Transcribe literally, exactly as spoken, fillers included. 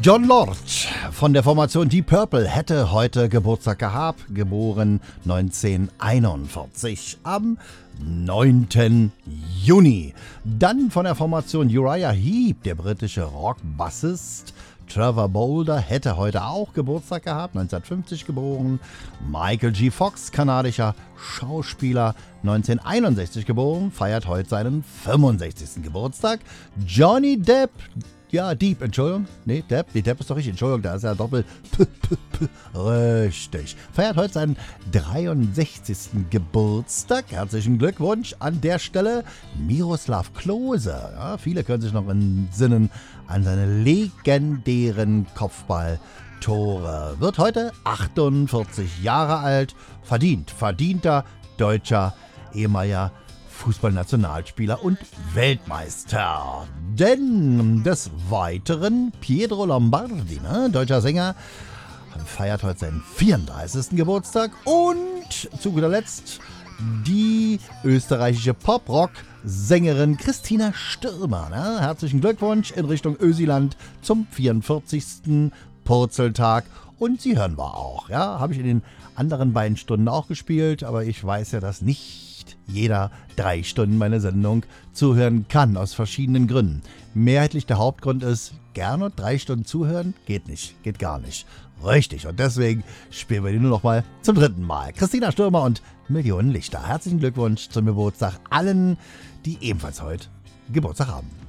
John Lord von der Formation Deep Purple hätte heute Geburtstag gehabt, geboren neunzehnhunderteinundvierzig am neunten Juni. Dann von der Formation Uriah Heep, der britische Rockbassist Trevor Bolder hätte heute auch Geburtstag gehabt, neunzehnhundertfünfzig geboren. Michael G. Fox, kanadischer Schauspieler, neunzehnhunderteinundsechzig geboren, feiert heute seinen fünfundsechzigsten Geburtstag. Johnny Depp, ja, Deep, Entschuldigung. Nee, Depp, die Depp ist doch richtig, Entschuldigung, da ist ja doppelt. P, p, p, richtig. Feiert heute seinen dreiundsechzigsten Geburtstag. Herzlichen Glückwunsch an der Stelle. Miroslav Klose, ja, viele können sich noch entsinnen an seine legendären Kopfballtore. Wird heute achtundvierzig Jahre alt. Verdient, verdienter deutscher ehemaliger Fußballnationalspieler und Weltmeister. Denn des Weiteren Pietro Lombardi, ne, deutscher Sänger, feiert heute seinen vierunddreißigsten Geburtstag. Und zu guter Letzt die österreichische Pop-Rock-Sängerin Christina Stürmer. Ne? Herzlichen Glückwunsch in Richtung Ösiland zum vierundvierzigsten Purzeltag. Und Sie hören wir auch. Ja, habe ich in den anderen beiden Stunden auch gespielt, aber ich weiß ja, dass nicht jeder drei Stunden meine Sendung zuhören kann, aus verschiedenen Gründen. Mehrheitlich der Hauptgrund ist, gerne drei Stunden zuhören, geht nicht, geht gar nicht. Richtig, und deswegen spielen wir die nur noch mal zum dritten Mal. Christina Stürmer und Millionen Lichter. Herzlichen Glückwunsch zum Geburtstag allen, die ebenfalls heute Geburtstag haben.